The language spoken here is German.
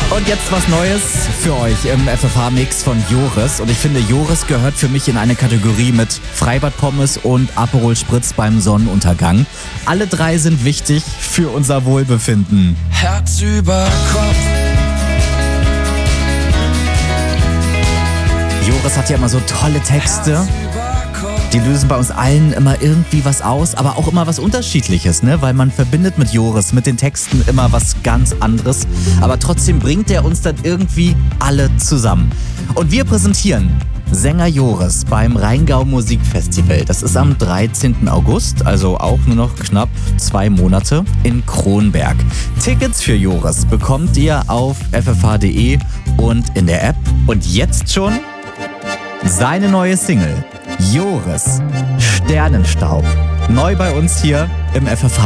Und jetzt was Neues für euch im FFH-Mix von Joris. Und ich finde, Joris gehört für mich in eine Kategorie mit Freibad-Pommes und Aperol Spritz beim Sonnenuntergang. Alle drei sind wichtig für unser Wohlbefinden. Herz über Kopf. Joris hat ja immer so tolle Texte. Die lösen bei uns allen immer irgendwie was aus, aber auch immer was Unterschiedliches, ne? Weil man verbindet mit Joris, mit den Texten immer was ganz anderes. Aber trotzdem bringt er uns dann irgendwie alle zusammen. Und wir präsentieren Sänger Joris beim Rheingau Musikfestival. Das ist am 13. August, also auch nur noch knapp 2 Monate in Kronberg. Tickets für Joris bekommt ihr auf ffh.de und in der App. Und jetzt schon seine neue Single. Joris, Sternenstaub. Neu bei uns hier im FFH